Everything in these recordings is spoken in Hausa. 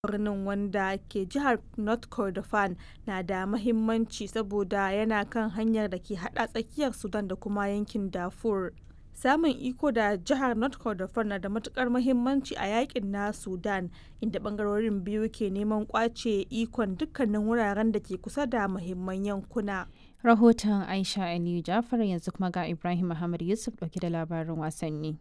birnin wanda ke jihar North Kordofan na da mahimmanci saboda yana kan hanyar da ke hada tsakiyar Sudan da kuma yankin Darfur. Samun iko da jihar North Kordofan na da matukar mahimmanci a yakin na Sudan, inda bangarorin biyu ke neman kwace ikon dukkanin wuraren da ke kusa da muhimman yankuna. Rahoton Aisha Aliyu Jafar. Yanzu kuma ga Ibrahim Muhammad Yusuf dauke da labarin wasanni.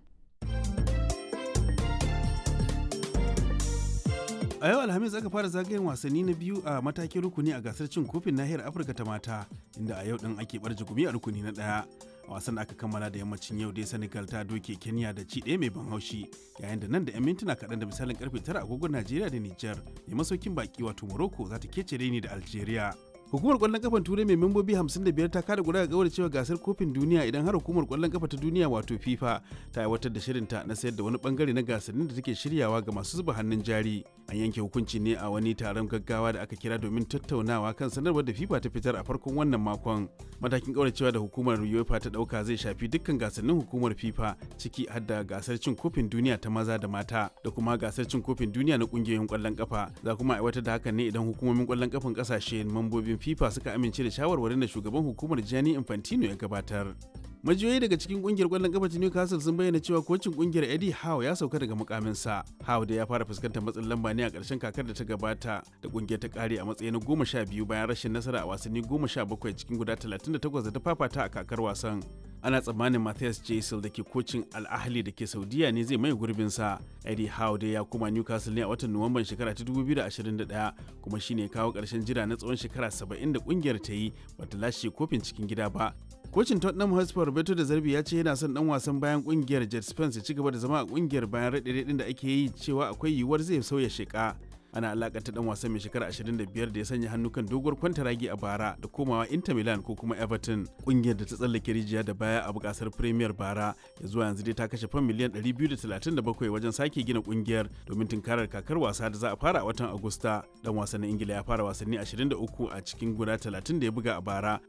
A yau Alhamis aka fara zagayen wasanni na biyu a matakin rukuni a gasar cin kofin nahiyar Afirka ta mata, inda a yau din ake barje gumi a rukuni na ɗaya. A wasan da aka kammala da yammacin yau dai Senegal ta doke Kenya da ci ɗaya mai ban haushi, yayin da nan da 'yan mintuna kaɗan da misalin karfe 9 agogon Najeriya da Nijar mai masaukin baki wato Morocco za ta kece ni da Algeria. Hukumar kwallon kafan Turai mai membobi 55 ta kada guda ga cewa gasar kofin duniya idan har hukumar kwallon kafa ta duniya wato FIFA ta aiwatar da shirinta na sayar da wani bangare na gasannin da take shiryawa ga masu zuba hannun jari. An yanke hukunci ne a wani taron gaggawa da aka kira domin tattaunawa kan sanarwar da FIFA ta fitar a farkon wannan makon. Matakin kauracewa da hukumar UEFA ta dauka zai shafi dukkan gasannin hukumar FIFA, ciki har da gasar cin kofin duniya ta maza da mata da kuma gasar cin kofin duniya na kungiyoyin kwallon kafa. Za kuma aiwatar da hakan ne idan hukumomin kwallon kafan kasashe mambobin FIFA suka amince da shawarwarin da shugaban hukumar Gianni Infantino ya gabatar. Majiyoyi daga cikin kungiyar kwallon kafa ta Newcastle sun bayyana cewa kocin kungiyar Eddie Howe ya sauka daga mukaminsa. Howe da ya fara fuskantar matsin lamba ne a ƙarshen kakar da ta gabata, da kungiyar ta kare a matsayin 12 bayan rashin nasara a wasanni 17 cikin guda 38 da ta fafata a kakar wasan. Ana tsammanin Matthias Gisel da ke kocin Al Ahly da ke Saudiya ne zai mai gurbinsa. Eddie Howe dai ya koma Newcastle ne a watan Nuwamban shekara ta 2021, kuma shine kawo ƙarshen jira na tsawon shekara 70 da kungiyar ta yi bata lashe kofin cikin gida ba. Kocin Tottenham Hotspur Roberto De Zerbi ya ce yana son dan wasan bayan kungiyar Jet Spence ya ci gaba da zama a kungiyar bayan raɗe-raɗin da ake yi cewa akwai yiwuwar zai sauya sheka. Ana alakanta dan wasan mai shekara 25 da ya sanya hannu kan doguwar kwantaragi a bara da komawa Inter Milan ko kuma Everton. Kungiyar da ta tsallake rijiya da baya a bukasar Premier bara ya zuwa yanzu dai ta kashe fam miliyan 237 wajen sake gina kungiyar domin tunkarar kakar wasa da za a fara a watan Agusta. Dan wasan na Ingila ya fara wasanni 23 a cikin guda 30 da ya buga a bara.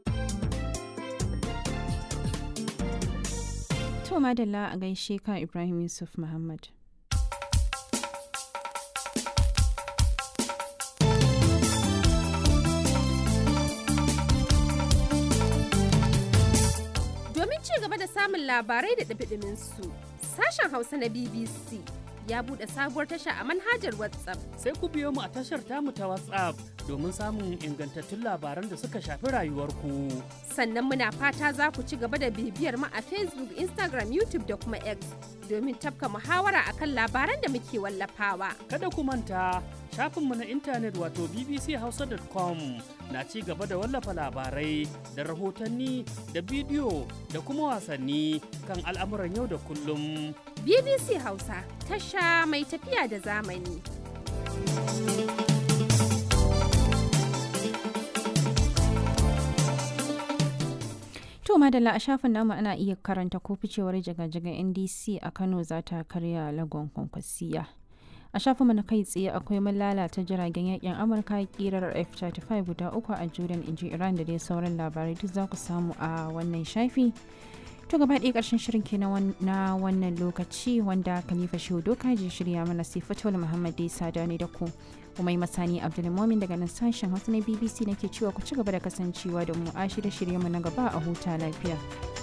To madalla a gaishe ka Ibrahim Yusuf Muhammad. Domin ci gaba da samun labarai da ɗumi su, sashen Hausa na BBC ya buɗe sabuwar tasha a manhajar WhatsApp. Sai ku biyo mu a tashar tamu ta WhatsApp domin samun ingantattun labaran da suka shafi rayuwarku. Sannan muna fata za ku ci gaba da bibiyar mu a Facebook, Instagram, YouTube da kuma X domin tafka muhawara akan labaran da muke wallafawa. Kada ku manta, shafinmu na intanet wato bbchausa.com na ci gaba da wallafa labarai da rahotanni da bidiyo da kuma wasanni kan al'amuran yau da kullum. BBC Hausa, tasha mai tafiya da zamani. To madalla, a shafin namu ana iya karanta ko ficewar jiga-jigan NDC a Kano za ta karya lagon kwankwasiya. A shafinmu na kai tsaye akwai mun lalata jiragen yakin Amurka kirar F-35 guda 3 a Jordan, inji Iran da dai sauran labarai duk za ku samu a wannan shafi. To gaba ɗaya ƙarshen shirin ke na wannan lokaci, wanda Khalifa Shehu Doka je shirya mana, sai Fatawul Muhammad dai sada ne da ku. Kuma yi Masani Abdulmumin daga nan sashen Hausa na BBC nake cewa ku ci gaba da kasancewa da mu a shirye-shiryenmu na gaba, a huta lafiya.